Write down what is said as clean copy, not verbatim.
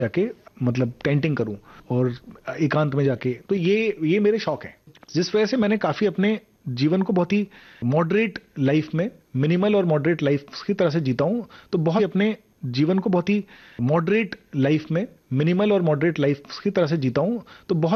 जाके मतलब टेंटिंग करूं और एकांत में जाके, तो ये मेरे शौक हैं, जिस वजह से मैंने काफी अपने जीवन को बहुत ही मॉडरेट लाइफ में, मिनिमल और मॉडरेट लाइफ की तरह से जीता हूं। तो बहुत अपने जीवन को बहुत ही मॉडरेट लाइफ में, मिनिमल और मॉडरेट लाइफ की तरह से जीता हूं। तो बहुत